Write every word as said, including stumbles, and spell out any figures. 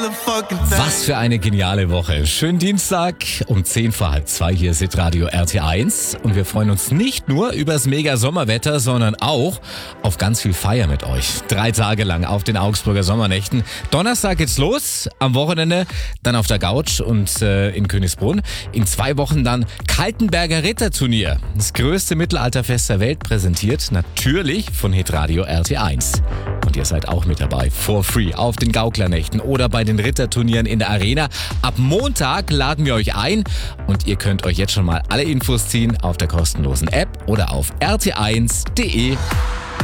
Was für eine geniale Woche. Schönen Dienstag um zehn vor halb zwei. Hier ist Radio R T eins. Und wir freuen uns nicht nur übers mega Sommerwetter, sondern auch auf ganz viel Feier mit euch. Drei Tage lang auf den Augsburger Sommernächten. Donnerstag geht's los, am Wochenende dann auf der Couch und äh, in Königsbrunn. In zwei Wochen dann Kaltenberger Ritterturnier. Das größte Mittelalterfest der Welt, präsentiert natürlich von hitradio R T eins. Und ihr seid auch mit dabei, for free, auf den Gaukler-Nächten oder bei den Ritterturnieren in der Arena. Ab Montag laden wir euch ein und ihr könnt euch jetzt schon mal alle Infos ziehen auf der kostenlosen App oder auf r t eins punkt d e.